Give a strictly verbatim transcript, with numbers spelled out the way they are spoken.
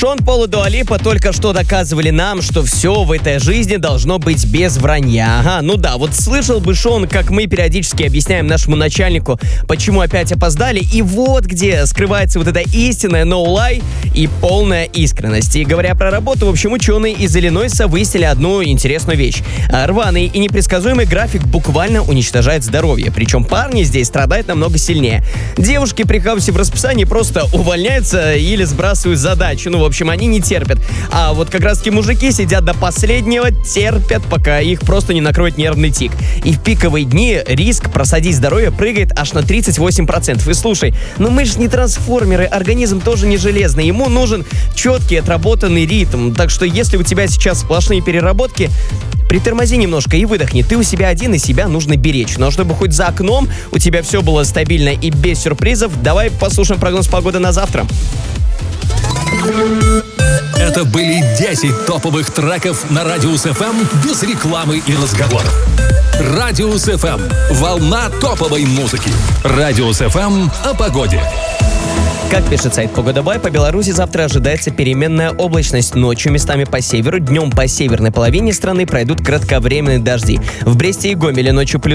Шон Пол и Дуа Липа только что доказывали нам, что все в этой жизни должно быть без вранья. Ага, ну да, вот слышал бы Шон, как мы периодически объясняем нашему начальнику, почему опять опоздали, и вот где скрывается вот эта истинная no lie и полная искренность. И говоря про работу, в общем, ученые из Иллинойса выяснили одну интересную вещь. Рваный и непредсказуемый график буквально уничтожает здоровье, причем парни здесь страдают намного сильнее. Девушки при хаосе в расписании просто увольняются или сбрасывают задачу. Ну, в общем, они не терпят. А вот как раз-таки мужики сидят до последнего, терпят, пока их просто не накроет нервный тик. И в пиковые дни риск просадить здоровье прыгает аж на тридцать восемь процентов. И слушай, ну мы же не трансформеры, организм тоже не железный. Ему нужен четкий, отработанный ритм. Так что если у тебя сейчас сплошные переработки, притормози немножко и выдохни. Ты у себя один, и себя нужно беречь. Но чтобы хоть за окном у тебя все было стабильно и без сюрпризов, давай послушаем прогноз погоды на завтра. Это были десять топовых треков на Радиус эф эм без рекламы и разговоров. Радиус эф эм. Волна топовой музыки. Радиус эф эм о погоде. Как пишет сайт Погода.бай, по Беларуси завтра ожидается переменная облачность. Ночью местами по северу, днем по северной половине страны пройдут кратковременные дожди. В Бресте и Гомеле ночью плюс